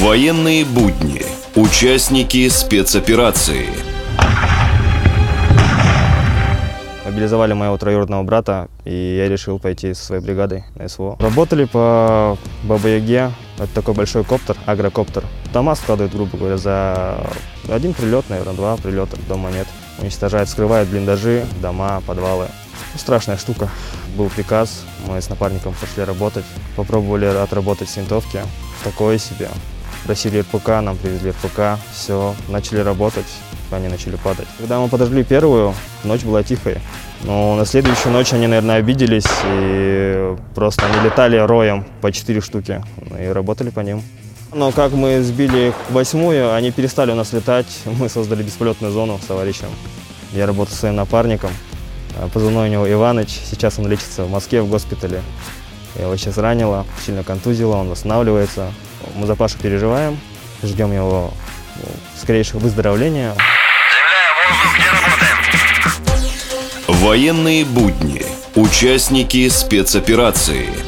Военные будни. Участники спецоперации. Мобилизовали моего троюродного брата, и я решил пойти со своей бригадой на СВО. Работали по Баба-Яге. Это такой большой коптер, агрокоптер. Дома складывают, грубо говоря, за один прилет, наверное, 2 прилета, дома нет. Уничтожает, скрывает блиндажи, дома, подвалы. Страшная штука. Был приказ, мы с напарником пошли работать. Попробовали отработать с винтовки. Такое себе. Просили РПК, нам привезли РПК. Все, начали работать, они начали падать. Когда мы подожгли первую, ночь была тихой. Но на следующую ночь они, наверное, обиделись и просто они летали роем по 4 штуки и работали по ним. Но как мы сбили их 8-ю, они перестали у нас летать. Мы создали бесполетную зону с товарищем. Я работал со своим напарником. Позывной у него Иваныч. Сейчас он лечится в Москве в госпитале. Я его сейчас ранила, сильно контузила, он восстанавливается. Мы за Пашу переживаем, ждем его скорейшего выздоровления. Военные будни. Участники спецоперации.